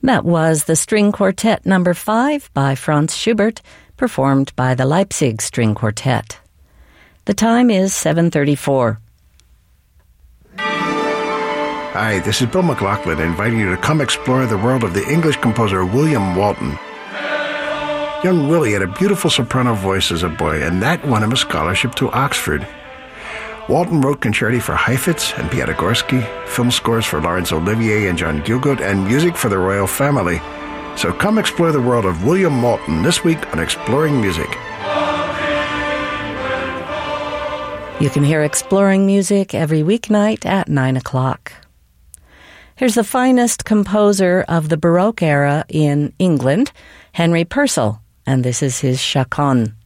That was the String Quartet No. 5 by Franz Schubert, performed by the Leipzig String Quartet. The time is 7:34. Hi, this is Bill McLaughlin inviting you to come explore the world of the English composer William Walton. Young Willie had a beautiful soprano voice as a boy, and that won him a scholarship to Oxford. Walton wrote concerti for Heifetz and Piatigorsky, film scores for Laurence Olivier and John Gielgud, and music for the royal family. So come explore the world of William Walton this week on Exploring Music. You can hear Exploring Music every weeknight at 9 o'clock. Here's the finest composer of the Baroque era in England, Henry Purcell, and this is his Chaconne.